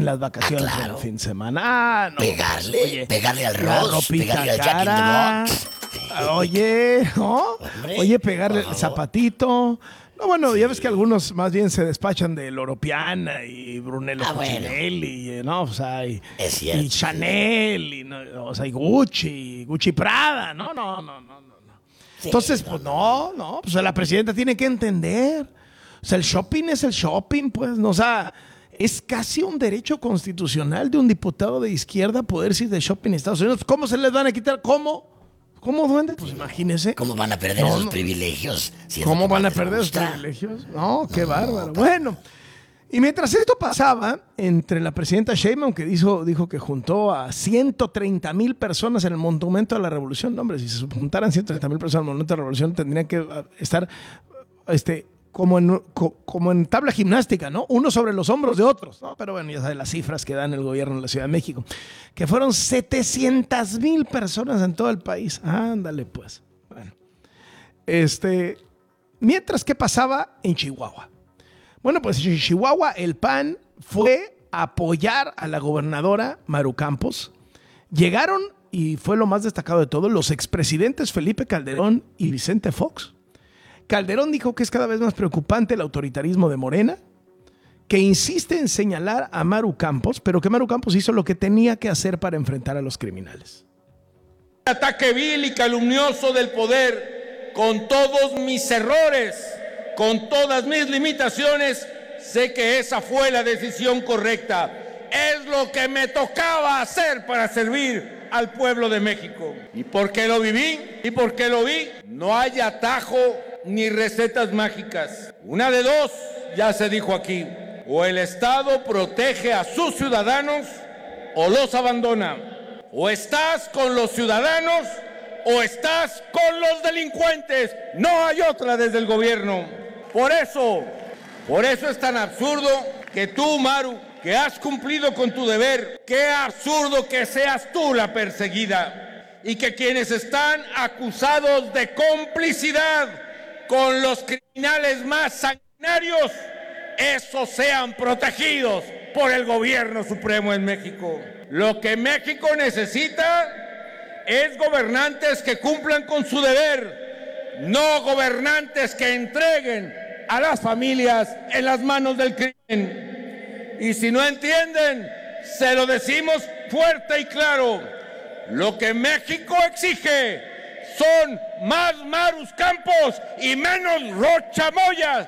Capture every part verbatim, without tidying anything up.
en las vacaciones ah, claro. del fin de semana. Ah, no. Pegarle, oye, pegarle al Ross, pegarle al Jack in the Box. Oye, ¿no? Hombre, oye, pegarle el zapatito. No, bueno, sí. Ya ves que algunos más bien se despachan de Loro Piana y Brunello ah, Cucinelli, bueno. ¿no? O sea, y, es cierto, y Chanel, y, no, o sea, y Gucci, Gucci Prada. No, no, no, no, no. Sí, Entonces, no, pues no, no, pues la presidenta tiene que entender. O sea, el shopping es el shopping, pues, no, o sea, es casi un derecho constitucional de un diputado de izquierda poder ir de shopping en Estados Unidos. ¿Cómo se les van a quitar? ¿Cómo? ¿Cómo, duende? Pues imagínese. ¿Cómo van a perder no, esos no. privilegios? Si ¿Cómo van a perder esos privilegios? No, qué no, bárbaro. Pa. Bueno, y mientras esto pasaba, entre la presidenta Sheinbaum, que dijo, dijo que juntó a ciento treinta mil personas en el Monumento a la Revolución. No, hombre, si se juntaran ciento treinta mil personas en el Monumento a la Revolución, tendrían que estar este, como, en, como en tabla gimnástica, ¿no? Uno sobre los hombros de otros, ¿no? Pero bueno, ya saben las cifras que dan el gobierno de la Ciudad de México, que fueron setecientas mil personas en todo el país. Ándale, pues. Bueno, este, mientras, ¿qué pasaba en Chihuahua? Bueno, pues en Chihuahua el P A N fue a apoyar a la gobernadora Maru Campos. Llegaron, y fue lo más destacado de todo, los expresidentes Felipe Calderón y Vicente Fox. Calderón dijo que es cada vez más preocupante el autoritarismo de Morena, que insiste en señalar a Maru Campos, pero que Maru Campos hizo lo que tenía que hacer para enfrentar a los criminales. Ataque vil y calumnioso del poder, con todos mis errores, con todas mis limitaciones, sé que esa fue la decisión correcta. Es lo que me tocaba hacer para servir al pueblo de México. ¿Y por qué lo viví? ¿Y por qué lo vi? No hay atajo ni recetas mágicas. Una de dos, ya se dijo aquí. O el Estado protege a sus ciudadanos o los abandona. O estás con los ciudadanos o estás con los delincuentes. No hay otra desde el gobierno. Por eso, por eso es tan absurdo que tú, Maru, que has cumplido con tu deber, qué absurdo que seas tú la perseguida y que quienes están acusados de complicidad con los criminales más sanguinarios, esos sean protegidos por el gobierno supremo en México. Lo que México necesita es gobernantes que cumplan con su deber, no gobernantes que entreguen a las familias en las manos del crimen. Y si no entienden, se lo decimos fuerte y claro. Lo que México exige son más Marus Campos y menos Rocha Moya.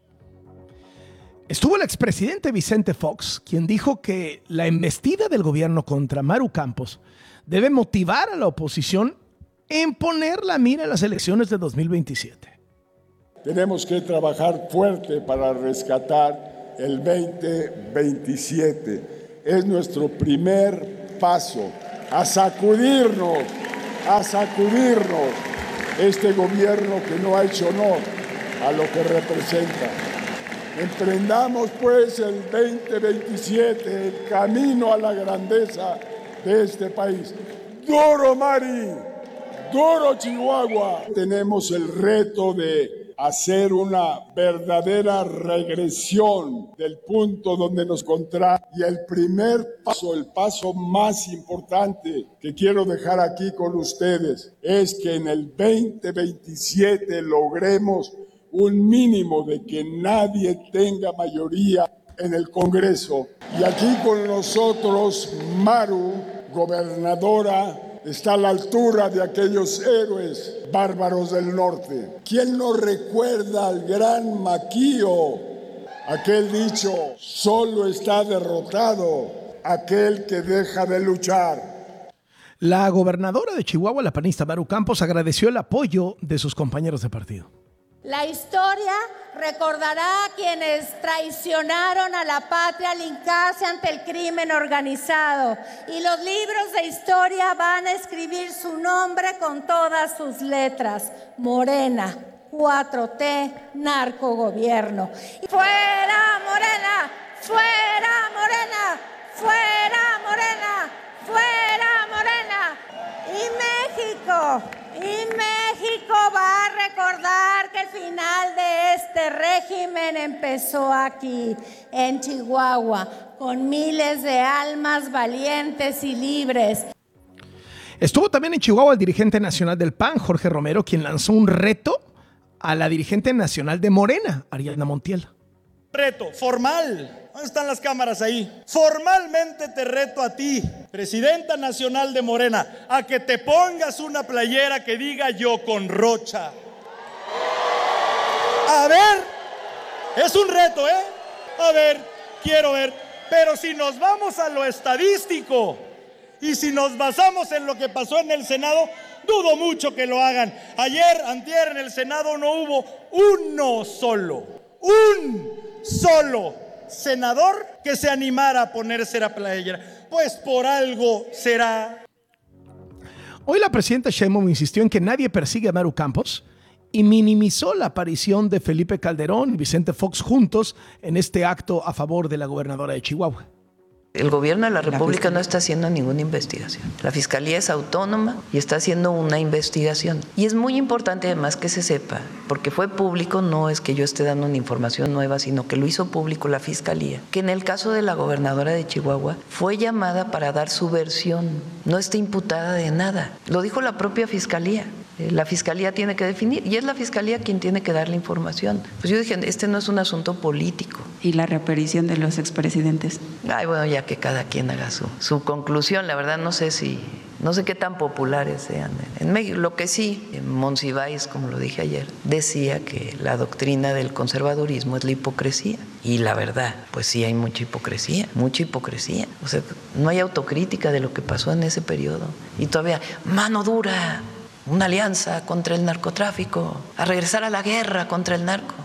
Estuvo el expresidente Vicente Fox, quien dijo que la embestida del gobierno contra Maru Campos debe motivar a la oposición en poner la mira en las elecciones de dos mil veintisiete. Tenemos que trabajar fuerte para rescatar el veinte veintisiete. Es nuestro primer paso a sacudirnos, a sacudirnos este gobierno que no ha hecho honor a lo que representa. Emprendamos pues el veinte veintisiete, el camino a la grandeza de este país. ¡Duro, Mari! ¡Duro, Chihuahua! Tenemos el reto de hacer una verdadera regresión del punto donde nos encontramos. Y el primer paso, el paso más importante que quiero dejar aquí con ustedes, es que en el veinte veintisiete logremos un mínimo de que nadie tenga mayoría en el Congreso. Y aquí con nosotros, Maru, gobernadora, está a la altura de aquellos héroes bárbaros del norte. ¿Quién no recuerda al gran Maquío? Aquel dicho, solo está derrotado aquel que deja de luchar. La gobernadora de Chihuahua, la panista Maru Campos, agradeció el apoyo de sus compañeros de partido. La historia recordará a quienes traicionaron a la patria al hincarse ante el crimen organizado, y los libros de historia van a escribir su nombre con todas sus letras: Morena, cuatro T, narcogobierno. ¡Fuera Morena! ¡Fuera Morena! ¡Fuera Morena! ¡Fuera Morena! Y México, y México va a recordar que el final de este este régimen empezó aquí, en Chihuahua, con miles de almas valientes y libres. Estuvo también en Chihuahua el dirigente nacional del P A N, Jorge Romero, quien lanzó un reto a la dirigente nacional de Morena, Ariadna Montiel. Reto formal. ¿Dónde están las cámaras ahí? Formalmente te reto a ti, presidenta nacional de Morena, a que te pongas una playera que diga yo con Rocha. A ver, es un reto, ¿eh? A ver, quiero ver. Pero si nos vamos a lo estadístico y si nos basamos en lo que pasó en el Senado, dudo mucho que lo hagan. Ayer, antier, en el Senado no hubo uno solo, un solo senador que se animara a ponerse la playera. Pues por algo será. Hoy la presidenta Sheinbaum insistió en que nadie persigue a Maru Campos y minimizó la aparición de Felipe Calderón y Vicente Fox juntos en este acto a favor de la gobernadora de Chihuahua. El gobierno de la República no está haciendo ninguna investigación. La Fiscalía es autónoma y está haciendo una investigación. Y es muy importante además que se sepa, porque fue público, no es que yo esté dando una información nueva, sino que lo hizo público la Fiscalía, que en el caso de la gobernadora de Chihuahua fue llamada para dar su versión. No está imputada de nada. Lo dijo la propia Fiscalía. La Fiscalía tiene que definir y es la Fiscalía quien tiene que dar la información. Pues yo dije, este no es un asunto político. ¿Y la reaparición de los expresidentes? Ay, bueno, ya que cada quien haga su, su conclusión. La verdad no sé si, no sé qué tan populares sean en, en México. Lo que sí, Monsiváis, como lo dije ayer, decía que la doctrina del conservadurismo es la hipocresía. Y la verdad, pues sí hay mucha hipocresía, mucha hipocresía. O sea, no hay autocrítica de lo que pasó en ese periodo. Y todavía, mano dura, una alianza contra el narcotráfico, a regresar a la guerra contra el narco.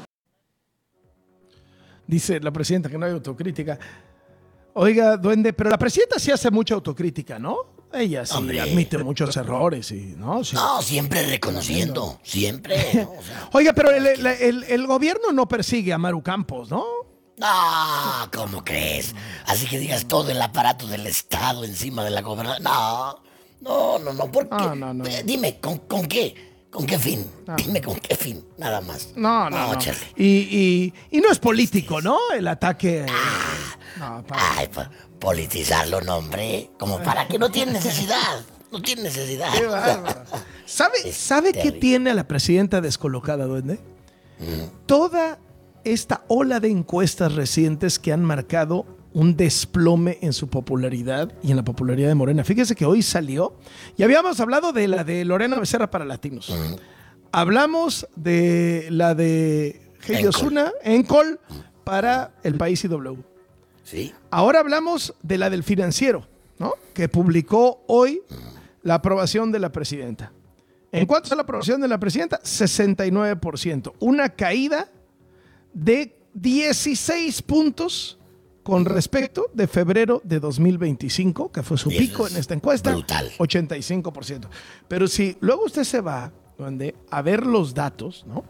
Dice la presidenta que no hay autocrítica. Oiga, duende, pero la presidenta sí hace mucha autocrítica, ¿no? Ella sí Hombre, admite muchos errores y no, sí. No, siempre reconociendo, siempre. ¿no? O sea, Oiga, pero el, el, el, el gobierno no persigue a Maru Campos, ¿no? No, ¿cómo crees? Así que digas todo el aparato del Estado encima de la gobernadora. No. No, no, no, ¿por qué? No, no, no. Dime, ¿con, ¿con qué? ¿Con qué fin? No. Dime con qué fin, nada más. No, no, no. no. Y, y, y no es político, ¿no? El ataque. Ah, no, para... Ay, pa, politizarlo, no, hombre. Como para que no tiene necesidad. No tiene necesidad. Qué bárbaro. ¿Sabe, ¿sabe qué tiene a la presidenta descolocada, duende? Mm. Toda esta ola de encuestas recientes que han marcado un desplome en su popularidad y en la popularidad de Morena. Fíjese que hoy salió, y habíamos hablado de la de Lorena Becerra para Latinos. Uh-huh. Hablamos de la de Heidi Osuna, Encol, para El País y W. ¿Sí? Ahora hablamos de la del Financiero, ¿no? Que publicó hoy uh-huh. la aprobación de la presidenta. ¿En cuánto es la aprobación de la presidenta? sesenta y nueve por ciento. Una caída de dieciséis puntos con respecto de febrero de dos mil veinticinco, que fue su pico en esta encuesta, brutal. ochenta y cinco por ciento. Pero si luego usted se va donde, a ver los datos, ¿no?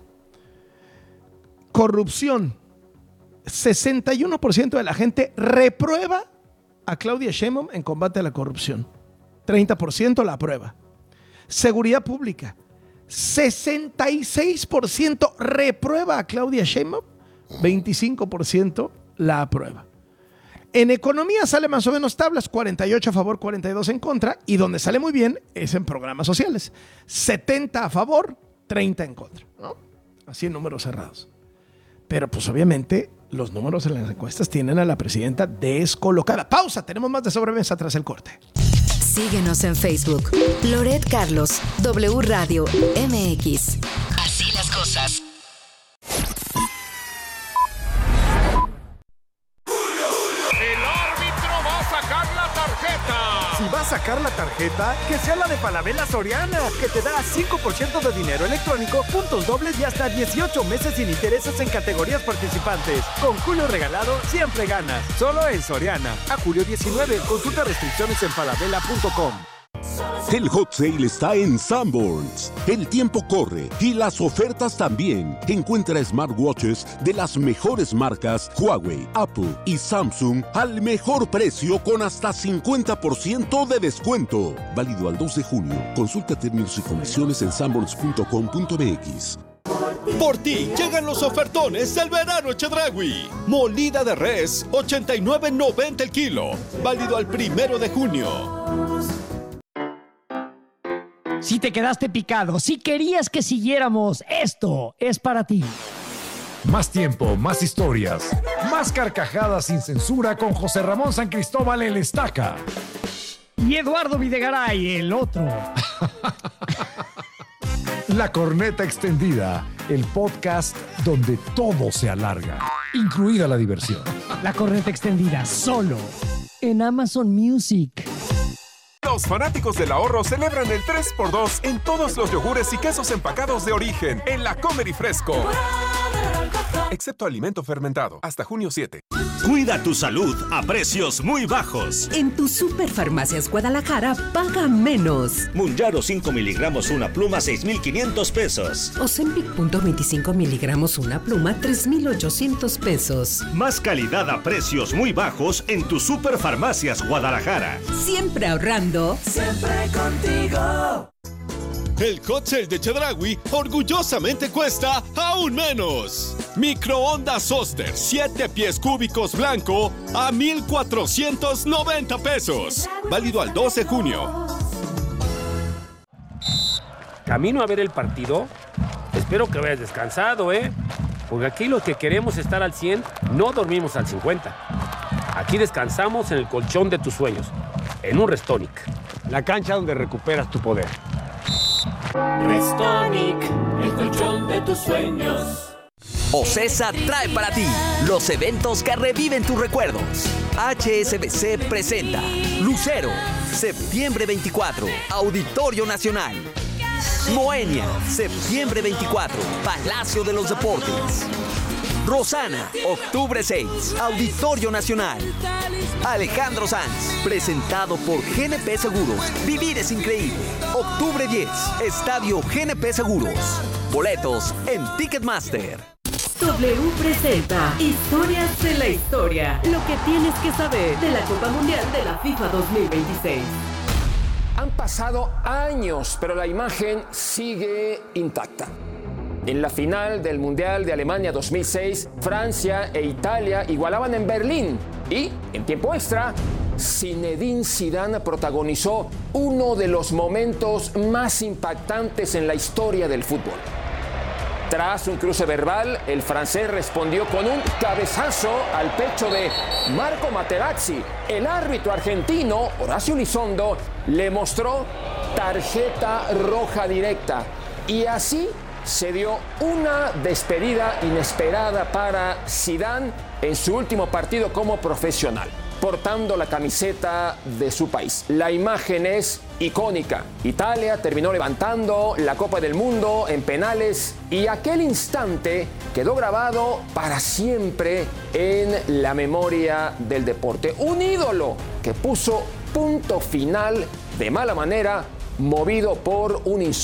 Corrupción, sesenta y uno por ciento de la gente reprueba a Claudia Sheinbaum en combate a la corrupción. treinta por ciento la aprueba. Seguridad pública, sesenta y seis por ciento reprueba a Claudia Sheinbaum, veinticinco por ciento la aprueba. En economía sale más o menos tablas, cuarenta y ocho a favor, cuarenta y dos en contra, y donde sale muy bien es en programas sociales, setenta a favor, treinta en contra, ¿no? Así en números cerrados. Pero pues obviamente los números en las encuestas tienen a la presidenta descolocada. Pausa, tenemos más de sobremesa tras el corte. Síguenos en Facebook, Loret Carlos, W Radio M X. Así las cosas. Si va a sacar la tarjeta, que sea la de Falabella Soriana, que te da cinco por ciento de dinero electrónico, puntos dobles y hasta dieciocho meses sin intereses en categorías participantes. Con Julio Regalado siempre ganas. Solo en Soriana. A julio diecinueve. Consulta restricciones en falabella punto com. El hot sale está en Sanborns. El tiempo corre y las ofertas también. Encuentra smartwatches de las mejores marcas Huawei, Apple y Samsung al mejor precio con hasta cincuenta por ciento de descuento. Válido al dos de junio. Consulta términos y condiciones en sanborns punto com punto m x. Por ti llegan los ofertones del verano Chedraui. Molida de res, ochenta y nueve noventa el kilo. Válido al primero de junio. Si te quedaste picado, si querías que siguiéramos, esto es para ti. Más tiempo, más historias, más carcajadas sin censura con José Ramón San Cristóbal el Estaca. Y Eduardo Videgaray, el otro. La Corneta Extendida, el podcast donde todo se alarga, incluida la diversión. La Corneta Extendida, solo en Amazon Music. Los fanáticos del ahorro celebran el tres por dos en todos los yogures y quesos empacados de origen en la Comer y Fresco. Excepto alimento fermentado, hasta junio siete. Cuida tu salud a precios muy bajos. En tu Superfarmacias Guadalajara, paga menos. Munjaro cinco miligramos una pluma, seis mil quinientos pesos. Ozempic punto veinticinco miligramos una pluma, tres mil ochocientos pesos. Más calidad a precios muy bajos en tu Superfarmacias Guadalajara. Siempre ahorrando. Siempre contigo. El hot sale de Chedraui orgullosamente cuesta aún menos. Microondas Oster siete pies cúbicos blanco a mil cuatrocientos noventa pesos. Válido al doce de junio. Camino a ver el partido. Espero que vayas descansado, ¿eh? Porque aquí los que queremos estar al cien no dormimos al cincuenta. Aquí descansamos en el colchón de tus sueños, en un Restonic. La cancha donde recuperas tu poder. Restonic, el colchón de tus sueños. Ocesa trae para ti los eventos que reviven tus recuerdos. H S B C presenta Lucero, septiembre veinticuatro, Auditorio Nacional. Moenia, septiembre veinticuatro, Palacio de los Deportes. Rosana, octubre seis, Auditorio Nacional. Alejandro Sanz, presentado por G N P Seguros. Vivir es increíble. octubre diez, Estadio G N P Seguros. Boletos en Ticketmaster. W presenta Historias de la Historia. Lo que tienes que saber de la Copa Mundial de la FIFA dos mil veintiséis. Han pasado años, pero la imagen sigue intacta. En la final del Mundial de Alemania dos mil seis, Francia e Italia igualaban en Berlín. Y, en tiempo extra, Zinedine Zidane protagonizó uno de los momentos más impactantes en la historia del fútbol. Tras un cruce verbal, el francés respondió con un cabezazo al pecho de Marco Materazzi. El árbitro argentino, Horacio Elizondo, le mostró tarjeta roja directa. Y así se dio una despedida inesperada para Zidane en su último partido como profesional, portando la camiseta de su país. La imagen es icónica. Italia terminó levantando la Copa del Mundo en penales y aquel instante quedó grabado para siempre en la memoria del deporte. Un ídolo que puso punto final de mala manera, movido por un insulto.